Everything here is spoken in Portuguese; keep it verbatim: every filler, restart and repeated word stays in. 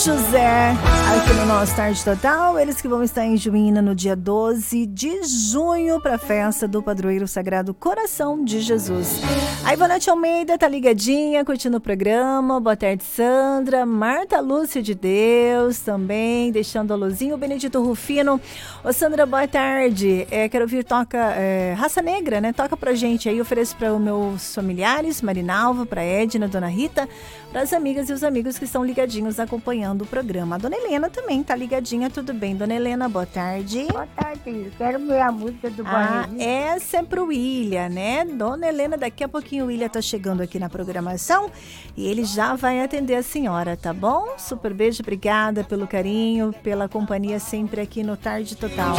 José, aqui no nosso Tarde Total, eles que vão estar em Juína no dia doze de junho para a festa do Padroeiro Sagrado Coração de Jesus. A Ivonete Almeida tá ligadinha, curtindo o programa. Boa tarde, Sandra. Marta Lúcia de Deus também, deixando a luzinha. O Benedito Rufino. Ô, Sandra, boa tarde. É, quero ouvir toca é, Raça Negra, né? Toca pra gente aí, ofereço para os meus familiares, Marinalva, pra Edna, Dona Rita, para as amigas e os amigos que estão ligadinhos acompanhando o programa. A Dona Helena também tá ligadinha, tudo bem? Dona Helena, boa tarde. Boa tarde, quero ver a música do Ah, Borrezinho. essa é pro William, né? Dona Helena, daqui a pouquinho o William tá chegando aqui na programação e ele já vai atender a senhora, tá bom? Super beijo, obrigada pelo carinho, pela companhia sempre aqui no Tarde Total.